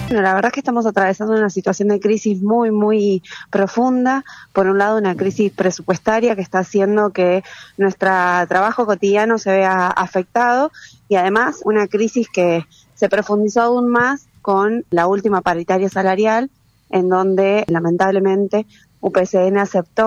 Bueno, la verdad es que estamos atravesando una situación de crisis muy, muy profunda. Por un lado, una crisis presupuestaria que está haciendo que nuestro trabajo cotidiano se vea afectado, y además una crisis que se profundizó aún más con la última paritaria salarial, en donde lamentablemente UPCN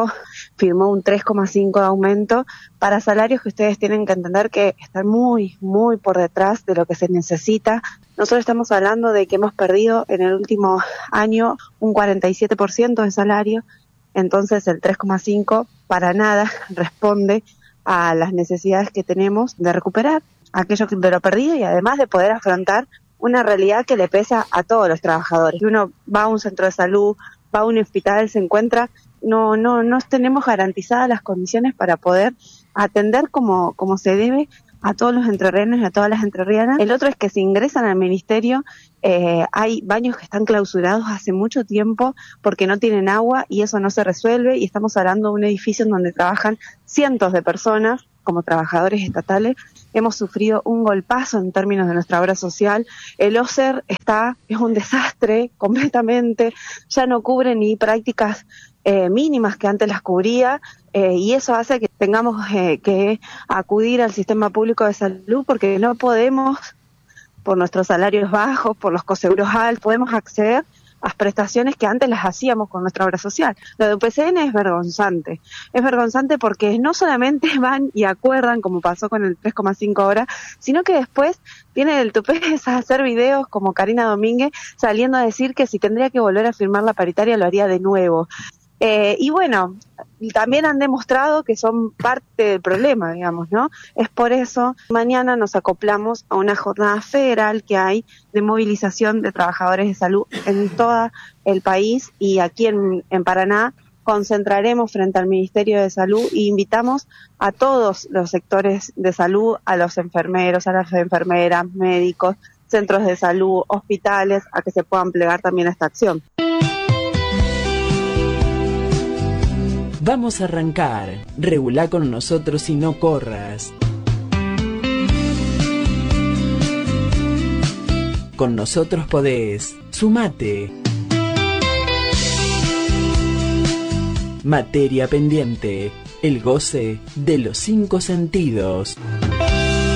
firmó un 3,5 de aumento para salarios que ustedes tienen que entender que están muy, muy por detrás de lo que se necesita. Nosotros estamos hablando de que hemos perdido en el último año un 47% de salario, entonces el 3,5 para nada responde a las necesidades que tenemos de recuperar aquello de lo perdido, y además de poder afrontar una realidad que le pesa a todos los trabajadores. Si uno va a un centro de salud, va a un hospital, se encuentra, no tenemos garantizadas las condiciones para poder atender como se debe a todos los entrerrianos y a todas las entrerrianas. El otro es que si ingresan al ministerio, hay baños que están clausurados hace mucho tiempo porque no tienen agua, y eso no se resuelve, y estamos hablando de un edificio en donde trabajan cientos de personas como trabajadores estatales. Hemos sufrido un golpazo en términos de nuestra obra social. El OSER es un desastre completamente, ya no cubre ni prácticas mínimas que antes las cubría, y eso hace que tengamos que acudir al sistema público de salud porque no podemos, por nuestros salarios bajos, por los coseguros altos, podemos acceder a prestaciones que antes las hacíamos con nuestra obra social. Lo de UPCN es vergonzante porque no solamente van y acuerdan, como pasó con el 3,5 horas, sino que después tienen el tupé de hacer videos como Karina Domínguez saliendo a decir que si tendría que volver a firmar la paritaria lo haría de nuevo. Y bueno, también han demostrado que son parte del problema, digamos, ¿no? Es por eso, mañana nos acoplamos a una jornada federal que hay de movilización de trabajadores de salud en todo el país, y aquí en Paraná concentraremos frente al Ministerio de Salud e invitamos a todos los sectores de salud, a los enfermeros, a las enfermeras, médicos, centros de salud, hospitales, a que se puedan plegar también a esta acción. Vamos a arrancar. Regulá con nosotros y no corras. Con nosotros podés. Sumate. Materia pendiente. El goce de los 5 sentidos.